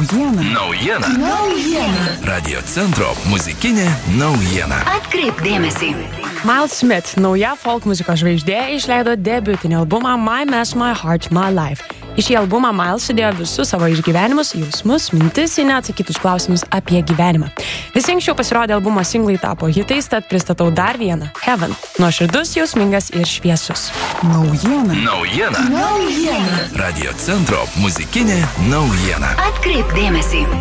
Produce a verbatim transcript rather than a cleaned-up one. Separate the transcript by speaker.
Speaker 1: Naujiena.
Speaker 2: Naujiena.
Speaker 3: Naujiena.
Speaker 2: Radio centro muzikinė naujiena.
Speaker 3: Atkreipk dėmesį.
Speaker 4: Miles Smith, nauja folk muzikos žvaigždė, išleido debiutinį albumą My Mess, My Heart, My Life. Į šį albumą Miles sudėjo visus savo išgyvenimus, jausmus, mintis į neatsakytus klausimus apie gyvenimą. Visi anksčiau pasirodė albumo singlai tapo hitais, tad pristatau dar vieną – Heaven. Nuoširdus, jausmingas ir šviesus.
Speaker 1: Naujiena.
Speaker 2: Naujiena.
Speaker 3: Naujiena.
Speaker 2: Radio centro muzikinė naujiena.
Speaker 3: Atkreipk dėmesį.